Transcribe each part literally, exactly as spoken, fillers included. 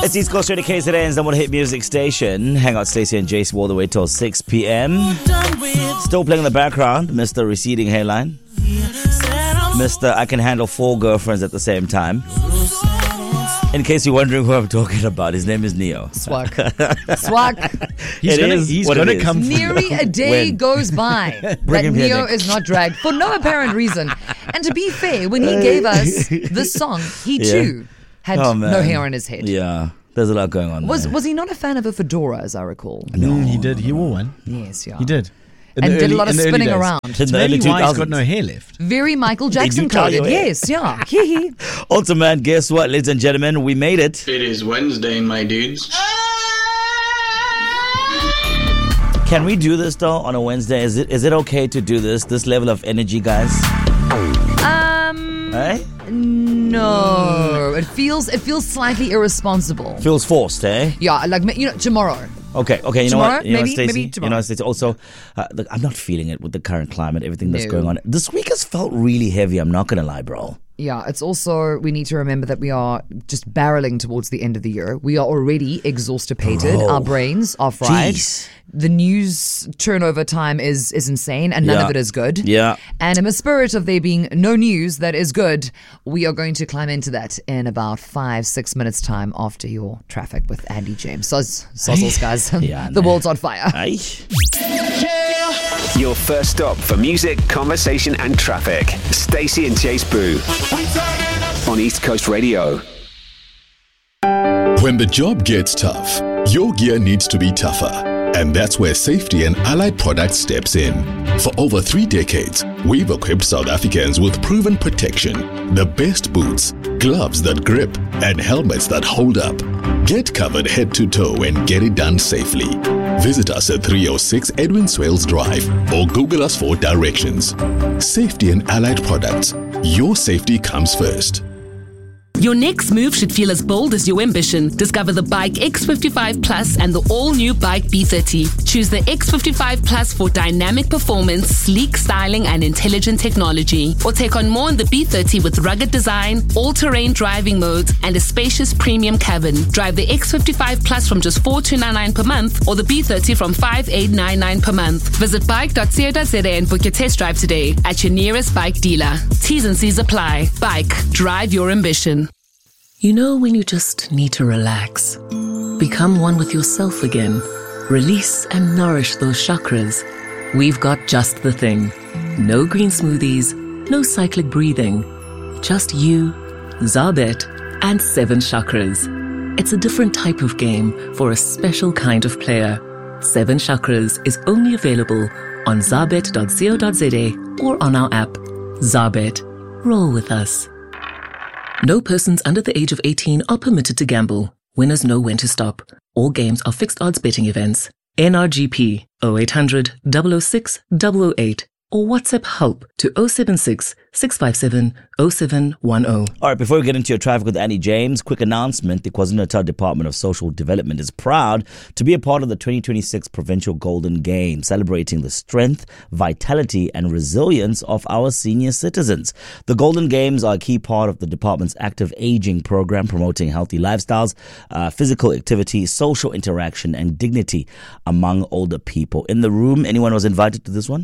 It's East Coast Radio K Z N's number one hit music station. Hang out Stacey and Jace all the way till six p.m. Still playing in the background, Mister Receding Hairline. Mister I can handle four girlfriends at the same time. In case you're wondering who I'm talking about, his name is Neo. Swag. Swag. He's It gonna, is he's what gonna it is. come for Nary a day When? goes by Bring that him here, Neo Nick. is not dragged for no apparent reason. And to be fair, when he gave us this song, he Yeah. too had Oh, man. no hair on his head. Yeah, there's a lot going on Was there. was he not a fan of a fedora, as I recall? Mm, he did. He wore one. Yes, yeah. He did. In And the did early- a lot of in the early spinning days. around. In It's the early maybe why he's got two thousands. no hair left. Very Michael They Jackson do tell you, coded. eh? Yes, yeah. Hee hee. Also, man, guess what, ladies and gentlemen? We made it. It is Wednesday, my dudes. Can we do this, though, on a Wednesday? Is it is it okay to do this, this level of energy, guys? Um, Eh? no. It feels it feels slightly irresponsible. Feels forced, eh? Yeah, like, you know, tomorrow. Okay, okay, you know Tomorrow? what? You know what, Maybe- Stacey? maybe You know tomorrow. what, Stacey? Also, uh, look, I'm not feeling it with the current climate, everything that's No. going on. This week has felt really heavy, I'm not going to lie, bro. Yeah, it's also, we need to remember that we are just barreling towards the end of the year. We are already exhaustipated. Bro. Our brains are fried. Jeez. The news turnover time is is insane, and none Yeah. of it is good. Yeah. And in the spirit of there being no news that is good, we are going to climb into that in about five, six minutes' time after your traffic with Andy James. Soz, Sozzles, guys. Yeah, the man. world's on fire. Aye. Your first stop for music, conversation, and traffic. Stacey and Jace Boo on East Coast Radio. When the job gets tough, your gear needs to be tougher. And that's where Safety and Allied Products steps in. For over three decades, we've equipped South Africans with proven protection, the best boots, gloves that grip, and helmets that hold up. Get covered head to toe and get it done safely. Visit us at three oh six Edwin Swales Drive or Google us for directions. Safety and Allied Products. Your safety comes first. Your next move should feel as bold as your ambition. Discover the Bike X fifty-five Plus and the all-new Bike B thirty. Choose the X fifty-five Plus for dynamic performance, sleek styling, and intelligent technology. Or take on more in the B thirty with rugged design, all-terrain driving modes, and a spacious premium cabin. Drive the X fifty-five Plus from just four thousand two hundred ninety-nine per month or the B thirty from five thousand eight hundred ninety-nine per month. Visit bike dot co dot za and book your test drive today at your nearest bike dealer. T's and C's apply. Bike. Drive your ambition. You know when you just need to relax, become one with yourself again, release and nourish those chakras. We've got just the thing. No green smoothies, no cyclic breathing. Just you, Zabet, and seven chakras. It's a different type of game for a special kind of player. Seven Chakras is only available on zabet dot co dot za or on our app. Zabet. Roll with us. No persons under the age of eighteen are permitted to gamble. Winners know when to stop. All games are fixed odds betting events. N R G P oh eight hundred, double oh six, double oh eight or WhatsApp help to oh seven six, six five seven, oh seven one oh. All right, before we get into your traffic with Andy James, quick announcement. The KwaZulu-Natal Department of Social Development is proud to be a part of the twenty twenty-six Provincial Golden Games, celebrating the strength, vitality, and resilience of our senior citizens. The Golden Games are a key part of the department's active aging program, promoting healthy lifestyles, uh, physical activity, social interaction, and dignity among older people. In the room, anyone was invited to this one?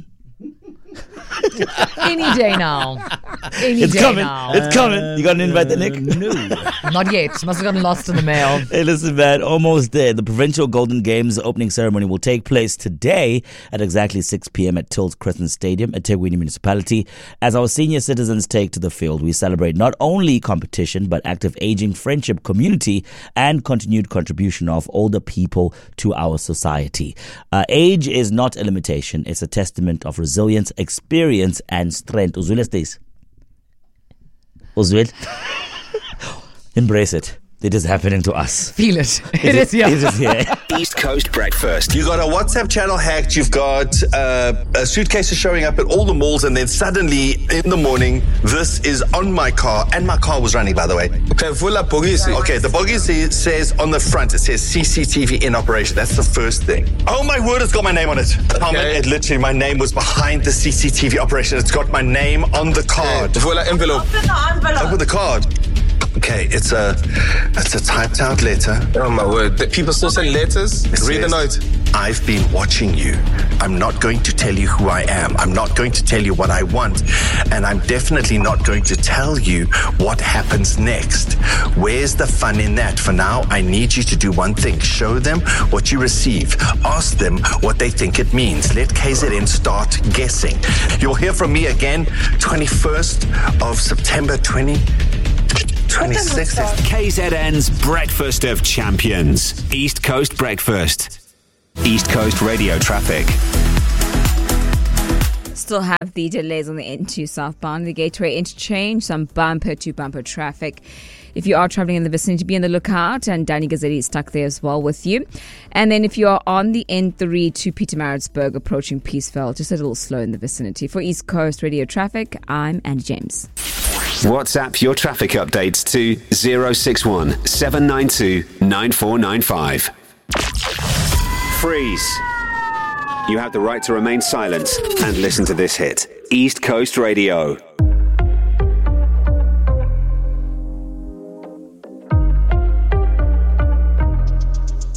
Any day now. Any It's day coming. now. It's coming. You got an invite there, Nick? No. Not yet. Must have gotten lost in the mail. Hey, listen, man, almost there. The Provincial Golden Games opening ceremony will take place today at exactly six p.m. at Tills Crescent Stadium at eThekwini Municipality. As our senior citizens take to the field, we celebrate not only competition, but active aging, friendship, community, and continued contribution of older people to our society. Uh, age is not a limitation. It's a testament of resilience, experience, and strength. Uzwile stays. Uzwile. Embrace it. It is happening to us. Feel it. It is here. It is here. East Coast Breakfast. You got a WhatsApp channel hacked. You've got uh, uh, suitcases showing up at all the malls, and then suddenly in the morning, this is on my car, and my car was running, by the way. Okay, the bogisi says on the front, it says C C T V in operation. That's the first thing. Oh my word, it's got my name on it. Okay. It literally, my name was behind the C C T V operation. It's got my name on the card. Okay. Envelope. Open the card. Okay, it's a it's a typed out letter. Oh my word. The people still send letters? It Read the says, note. I've been watching you. I'm not going to tell you who I am. I'm not going to tell you what I want. And I'm definitely not going to tell you what happens next. Where's the fun in that? For now, I need you to do one thing. Show them what you receive. Ask them what they think it means. Let K Z N start guessing. You'll hear from me again twenty-first of September twenty twenty-six. K Z N's Breakfast of Champions. East Coast Breakfast. East Coast Radio Traffic. Still have the delays on the N two southbound, the Gateway interchange, some bumper to bumper traffic. If you are traveling in the vicinity, be on the lookout, and Danny Gazzetti is stuck there as well with you. And then if you are on the N three to Pietermaritzburg approaching Peaceville, just a little slow in the vicinity. For East Coast Radio Traffic, I'm Andy James. WhatsApp your traffic updates to zero six one seven nine two nine four nine five. Freeze. You have the right to remain silent and listen to this hit. East Coast Radio.